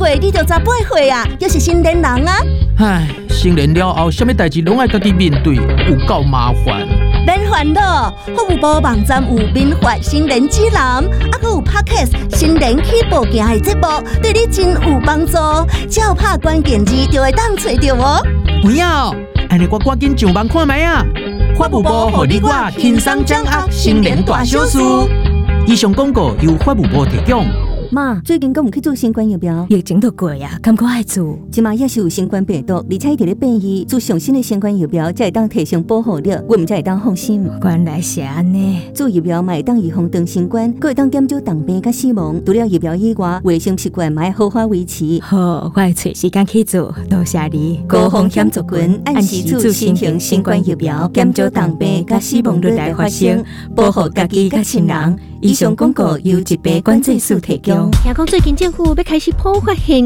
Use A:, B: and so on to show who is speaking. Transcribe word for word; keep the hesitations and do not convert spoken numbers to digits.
A: 岁你就十八岁啊，又是成年人啊。
B: 唉，成年了后，什么代志拢爱家己面对，有够麻烦。
A: 免烦恼，服务部网站有民法成年指南，还佫有 Podcast 成年起步行的节目，对你真有帮助。只要拍关键字就会当找到哦。
B: 有影哦，安尼我赶紧上网看卖啊！法务部互你我轻松掌握成年大小事。以上广告由法务部提供。
A: 妈，最近敢有去做新冠疫苗？
C: 疫情都过啊，感觉爱做。
A: 即马也是有新冠病毒，而且伊伫咧变异，做上新的新冠疫苗才会当提升保护力，我们才会当放心。
C: 原来是安尼，
A: 做疫苗嘛会当预防长新冠，佫会当减少重病甲死亡。除了疫苗以外，卫生习惯嘛要好好维持。
C: 好，我会找时间去做，多谢你。
A: 高风险族群按时做新型新冠疫苗，减少重病甲死亡率来发生，保护家己甲亲人。以上广告由疾病管制署提供。
D: 听讲最近政府要开始普发现